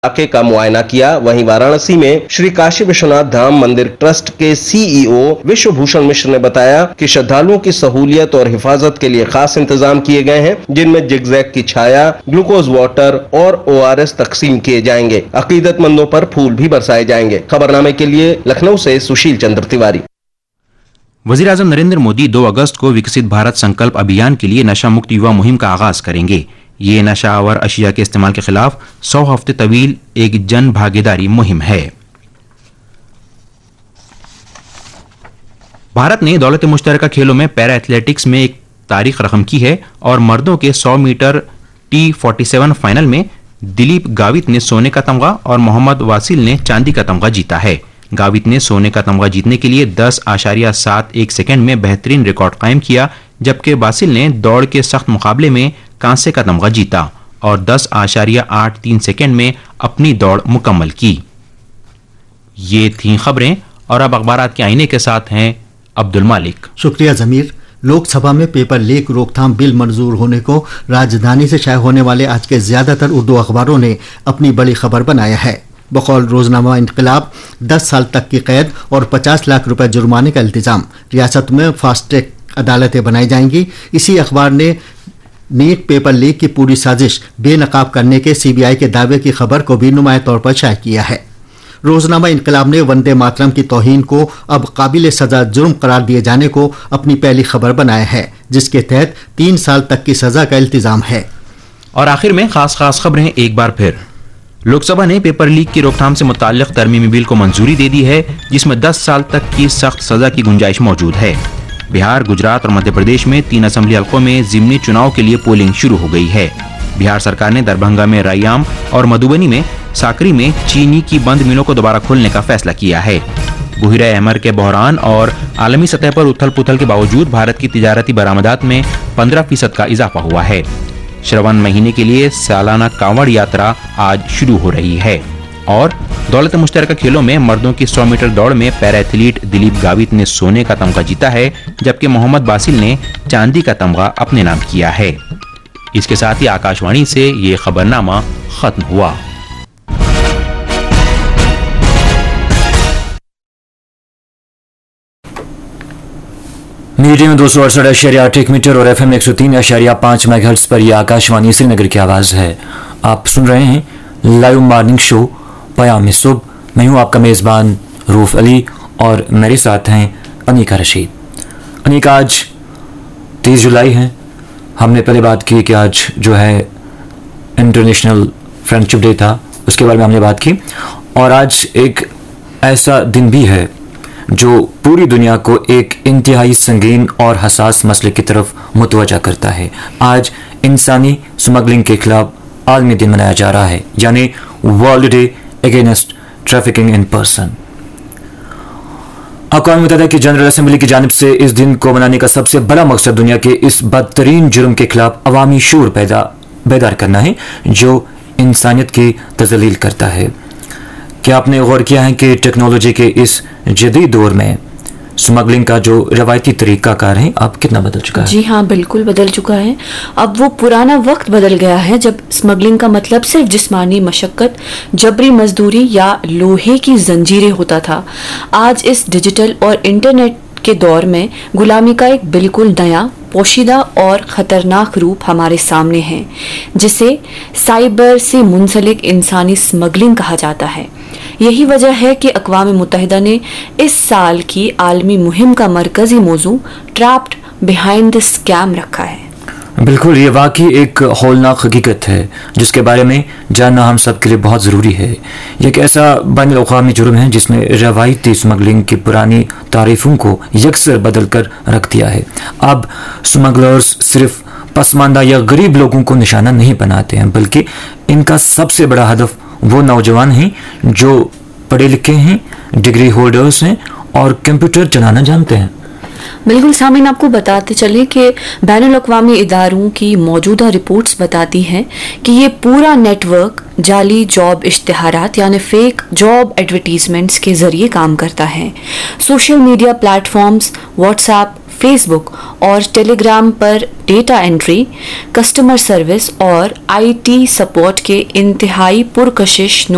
इलाके का मुआयना किया। वहीं वाराणसी में श्री काशी विश्वनाथ धाम मंदिर ट्रस्ट के सीईओ विश्व भूषण मिश्र ने बताया कि श्रद्धालुओं की सहूलियत और हिफाजत के लिए खास इंतजाम किए गए हैं, जिनमें जिगजैग की छाया, ग्लूकोज वाटर और ORS तकसीम किए जाएंगे। अकीदतमंदों पर फूल भी बरसाए जाएंगे। खबरनामे के लिए लखनऊ से सुशील चंद्र तिवारी। वजीर-ए-आज़म नरेंद्र मोदी 2 अगस्त को विकसित भारत संकल्प अभियान के लिए नशा मुक्त युवा मुहिम का आगाज करेंगे। ये नशा आवर अशिया के इस्तेमाल के खिलाफ 100 हफ्ते तवील एक जन भागीदारी मुहिम है। भारत ने दौलत मुश्तरका खेलों में पैरा एथलेटिक्स में एक तारीख रकम की है और मर्दों के 100 मीटर T47 फाइनल में दिलीप गावित ने सोने का तमगा और मोहम्मद वासिल ने चांदी का तमगा जीता है। गावित ने सोने का तमगा जीतने के लिए 10.71 सेकंड में बेहतरीन रिकॉर्ड कायम किया, जबकि वासिल ने दौड़ के सख्त मुकाबले में कांसे का तमगा जीता और 10.83 सेकंड में अपनी दौड़ मुकम्मल की। ये थी खबरें और अब अखबारात के आईने के साथ हैं अब्दुल मालिक। शुक्रिया जमीर। लोकसभा में पेपर लीक रोकथाम बिल मंजूर होने को राजधानी से शाये होने वाले आज के ज्यादातर उर्दू अखबारों ने अपनी बड़ी खबर बनाया है। बकौल रोजनामा इनकलाब 10 साल तक की कैद और 50 लाख रुपए जुर्माने का इल्तिजाम। रियासत में फास्ट ट्रैक अदालतें बनाई जाएंगी। इसी अखबार ने नीट पेपर लीक की पूरी साजिश बेनकाब करने के CBI के दावे की खबर को भी नुमाया तौर पर शाये किया है। रोजनामा इनकलाब ने वंदे मातरम की तौहीन को अब काबिल सजा जुर्म करार दिए जाने को अपनी पहली खबर बनाया है, जिसके तहत 3 साल तक की सजा का इल्तिजाम है। और आखिर में खास खबरें एक बार फिर। लोकसभा ने पेपर लीक की रोकथाम से मुताल्लिक तरमीमी बिल को मंजूरी दे दी है, जिसमें 10 साल तक की सख्त सजा की गुंजाइश मौजूद है। बिहार, गुजरात और मध्य प्रदेश में 3 असेंबली हलकों में जिमनी चुनाव के लिए पोलिंग शुरू हो गई है। बिहार सरकार ने दरभंगा में रैयाम और मधुबनी में साकरी में चीनी की बंद मिलों को दोबारा खोलने का फैसला किया है। बुहिरा अहमर के बहरान और आलमी सतह पर उथल पुथल के बावजूद भारत की तिजारती बरामदात में 15% का इजाफा हुआ है। श्रवण महीने के लिए सालाना कांवड़ यात्रा आज शुरू हो रही है। और दौलत मुश्तरका खेलों में मर्दों की 100 मीटर दौड़ में पैरा एथलीट दिलीप गावित ने सोने का तमगा जीता है, जबकि मोहम्मद वासिल ने चांदी का तमगा अपने नाम किया है। इसके साथ ही आकाशवाणी से ये खबरनामा खत्म हुआ। मीडियम 268.8 मीटर और FM 103.5 मेगाहर्ट्ज पर यह आकाशवाणी श्रीनगर की आवाज है। आप सुन रहे हैं लाइव मॉर्निंग शो पयाम सुबह। मैं हूं आपका मेजबान रूफ अली और मेरे साथ हैं अनीका रशीद। अनीका, आज 30 जुलाई है। हमने पहले बात की कि आज जो है इंटरनेशनल फ्रेंडशिप डे था, उसके बारे में हमने बात की। और आज एक ऐसा दिन भी है जो पूरी दुनिया को एक इंतहाई संगीन और हसास मसले की तरफ मुतवज्जा करता है। आज इंसानी स्मगलिंग के खिलाफ आलमी दिन मनाया जा रहा है, यानी world day against trafficking in person. अक़वाम मुत्तहिदा की जनरल असेंबली की जानिब से इस दिन को मनाने का सबसे बड़ा मकसद दुनिया के इस बदतरीन जुर्म के खिलाफ अवामी शूर बेदार करना है जो इंसानियत की तज़लील करता है। क्या आपने गौर किया है कि टेक्नोलॉजी के इस जदीद दौर में स्मगलिंग का जो रवायती तरीकाकार है अब कितना बदल चुका है? जी हाँ, बिल्कुल बदल चुका है। अब वो पुराना वक्त बदल गया है जब स्मगलिंग का मतलब सिर्फ जिस्मानी मशक्कत, जबरी मजदूरी या लोहे की जंजीरें होता था। आज इस डिजिटल और इंटरनेट के दौर में गुलामी का एक बिल्कुल नया, पोशीदा और खतरनाक रूप हमारे सामने है, जिसे साइबर से मुंसलिक इंसानी स्मगलिंग कहा जाता है। यही वजह है कि अक़वाम मुत्तहिदा ने इस साल की आलमी मुहिम का मरकजी मौजू ट्रैप्ड बिहाइंड द स्कैम रखा है। बिल्कुल, ये वाकई एक हौलनाक हकीकत है जिसके बारे में जानना हम सब के लिए बहुत ज़रूरी है। ये एक ऐसा बैनुल-अक़वामी जुर्म है जिसमें रवायती स्मगलिंग की पुरानी तारीफों को यकसर बदल कर रख दिया है। अब स्मगलर्स सिर्फ पसमानदा या गरीब लोगों को निशाना नहीं बनाते हैं, बल्कि इनका सबसे बड़ा हदफ वो नौजवान हैं जो पढ़े लिखे हैं, डिग्री होल्डर्स हैं और कंप्यूटर चलाना जानते हैं। बिल्कुल सामीन, आपको बताते चले कि बैनुल-अक़वामी इदारों की मौजूदा रिपोर्ट्स बताती हैं कि ये पूरा नेटवर्क जाली जॉब इश्तिहारात यानी फेक जॉब एडवर्टीजमेंट्स के जरिए काम करता है। Social media platforms, WhatsApp, Facebook और टेलीग्राम पर डेटा एंट्री, कस्टमर सर्विस और IT सपोर्ट के इंतहाई पुरकशिश